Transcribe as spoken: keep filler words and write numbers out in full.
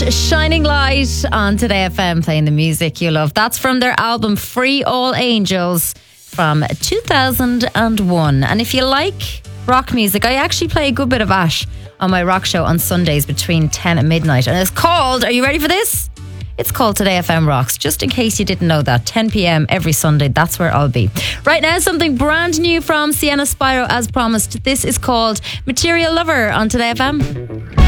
Shining Light on Today F M, playing the music you love. That's from their album Free All Angels from two thousand one. And if you like rock music, I actually play a good bit of Ash on my rock show on Sundays between ten and midnight. And it's called, are you ready for this? It's called Today F M Rocks, just in case you didn't know that. ten p.m. every Sunday, that's where I'll be. Right now, something brand new from Sienna Spyro, as promised. This is called Material Lover on Today F M.